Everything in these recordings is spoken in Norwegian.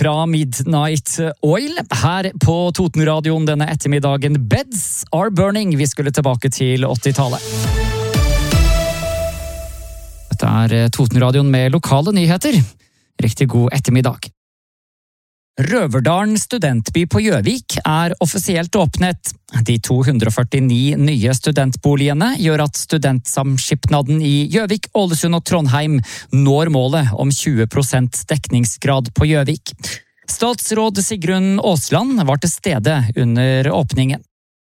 fra Midnight Oil. Her på Totenradioen denne ettermiddagen. Beds are burning. Vi skulle tilbake til 80-tallet. Dette er Totenradioen med lokale nyheter. Riktig god ettermiddag. Røverdalen studentby på Gjøvik er offisielt åpnet. De 249 nye studentboligene gjør at studentsamskipnaden i Gjøvik, Ålesund og Trondheim når målet om 20% dekningsgrad på Gjøvik. Statsråd Sigrun Aasland var til stede under åpningen.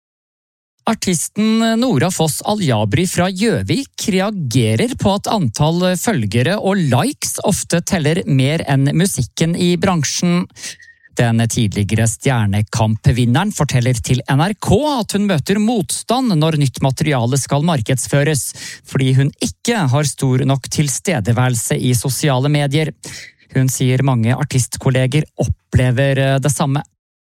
Artisten Nora Foss Aljabri fra Gjøvik reagerer på at antall følgere og likes ofte teller mer enn musikken i bransjen. Den tidligere stjernekampvinneren forteller til NRK at hun møter motstand når nytt materiale skal markedsføres, fordi hun ikke har stor nok tilstedeværelse i sosiale medier. Hun sier mange artistkolleger opplever det samme.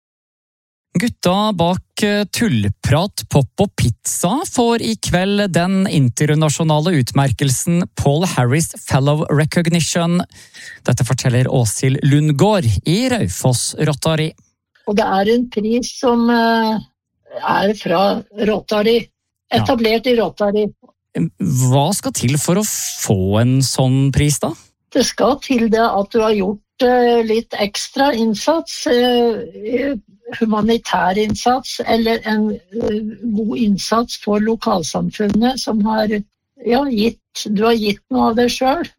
Gutta bak Tullprat, Pop og Pizza får i kveld den internasjonale utmerkelsen Paul Harris Fellow Recognition. Dette forteller Åshild Lundgaard i Raufoss Rotary. Og det er en pris som er fra Rotary, etablert i Rotary. Hva skal til for å få en sånn pris da? Det skal til det at du har gjort litt ekstra innsats, humanitær innsats eller en god innsats for lokalsamfunnet som har du har gitt noe av det selv.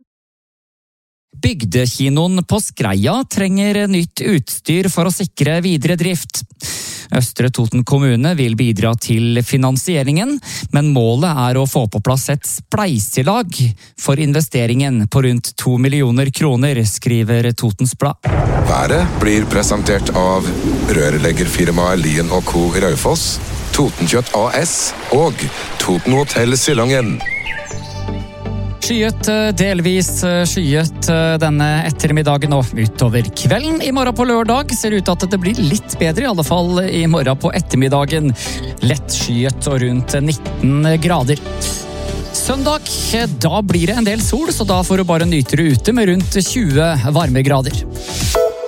Bygdekinoen på Skreia trenger nytt utstyr for å sikre videre drift. Østre Toten kommune vil bidra til finansieringen, men målet er å få på plass et spleiselag for investeringen på rundt 2 millioner kroner, skriver Totens Blad. Været blir presentert av rørleggerfirmaet Lien & Co. i Raufoss, Totenkjøtt AS og Toten Hotel Silangen. Skyet, delvis skyet denne ettermiddagen og utover kvelden. I morgen på lørdag ser det ut at det blir litt bedre, i alle fall i morgen på ettermiddagen. Lett skyet og rundt 19 grader. Søndag, da blir det en del sol, så da får du bare nyte det ute med rundt 20 varmegrader.